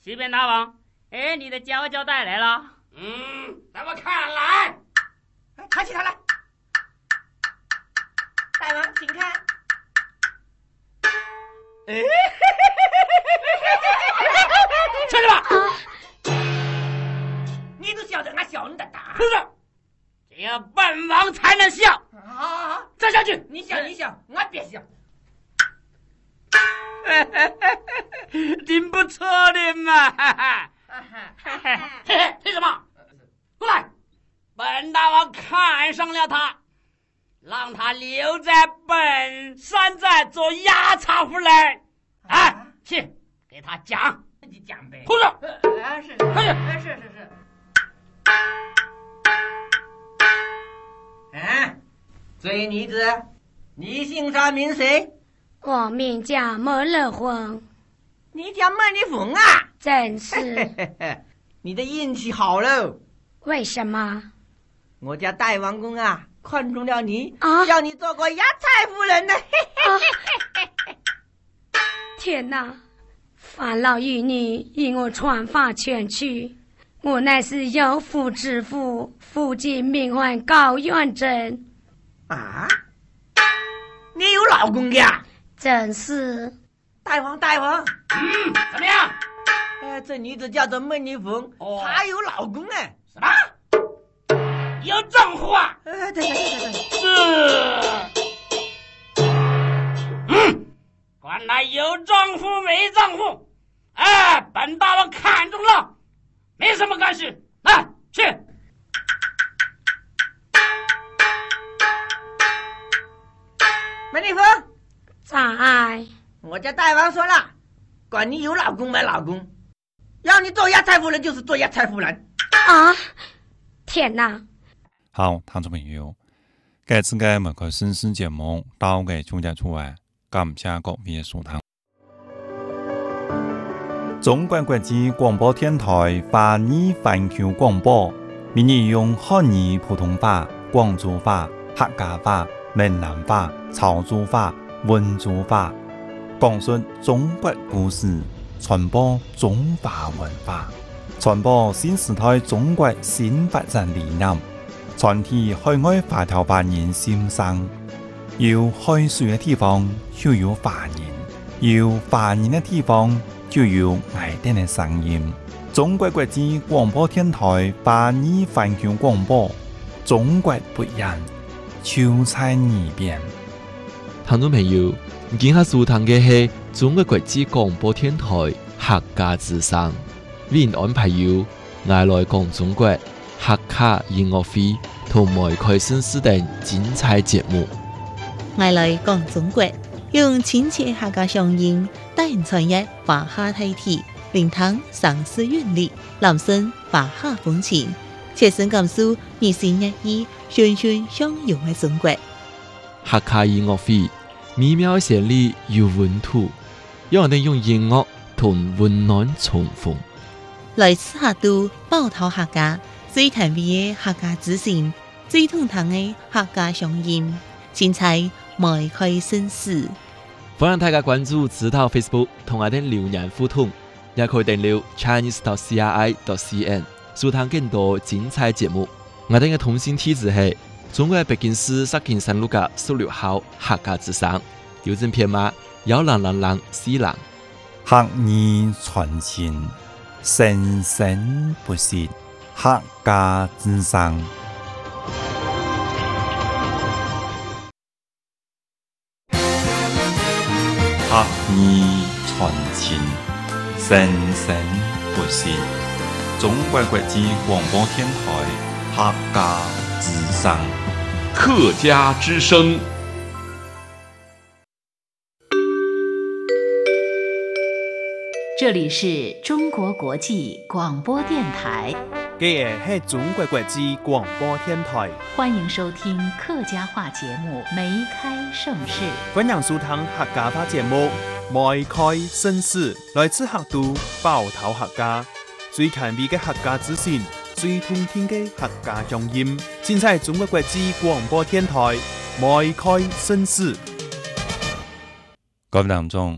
随便大王，你的交交带来了。 让我看来。 抬起头来，大王请看。 上去吧。 你都晓得俺笑你的大。 不是，只有本王才能笑。 好， 再下去。 你笑，我别笑。 挺不错的嘛。 嘿什么？过来，本大王看上了他，让他留在本山寨做压茶夫人。去给他讲。 你讲呗。 胡说！ 是。罪女子，你姓啥名谁？ 我名叫莫乐凤。 你叫莫丽凤啊？ 正是。 你的运气好喽。 为什么？ 我家大王公啊，看中了你， 叫你做个压菜夫人呢。 天哪！法老与女以我传发劝去，我乃是有妇之夫，父亲名唤高元贞。 你有老公呀？ 正是。 大王， 怎么样？ 这女子叫做莫丽凤，她有老公哎。 什么？有丈夫啊？ 对。 管他有丈夫没丈夫，本大王看中了，没什么干事。去。 莫丽凤， 在。 我家大王说了，管你有老公没老公，要你做压菜夫人就是做压菜夫人。 天哪！ 好，聽眾朋友，這次嘅文學新詩節目到嘅終結處啊，感謝各位嘅收聽。中國國際廣播電台華語環球廣播，每日用漢語普通話、廣州話、客家話、閩南話、潮州話、溫州話，講述中國故事，傳播中華文化，傳播新時代中國新發展理念，傳遞海外華僑華人心聲。有海水嘅地方就有華人，有華人嘅地方就有愛哋嘅聲音。中國國際廣播電台華語環球廣播，中國不一樣，就在耳邊。 聽眾朋友，今下收聽嘅係中國國際廣播電台客家之聲，為您安排有愛來講中國客家音樂會同埋開新視等精彩節目。 愛來講中國，用親切客家鄉音，帶人傳譯華夏大體，聆聽城市韻律，攬聲華夏風情，切身感受熱情熱意、循循相融嘅中國。 客家音樂會美妙旋律有溫度，讓我哋用音樂同溫暖重逢。 來自客都寶島客家，最甜美嘅客家之聲，最通透嘅客家鄉音，精彩邁開新事。 歡迎大家關注指導 Facebook 同我哋留言互動，也可以訂閱 chinese.cri.cn 收聽更多精彩節目。我哋嘅通訊地址係中國北京市石景山路嘅16號客家之聲，郵政編碼10004。 客語傳情，生生不息，客家之聲。客語傳情，生生不息。中國國際廣播電台客家之聲。 客家之聲。 這裡是中國國際廣播電台。 這是中國國際廣播電台。 歡迎收聽客家話節目《梅開盛世》。 歡迎收聽客家話節目《梅開盛世》，來自客都寶島客家，最前衛嘅客家資訊，最通聽嘅客家鄉音，盡在中國國際廣播電台《梅開盛世》。 各位聽眾。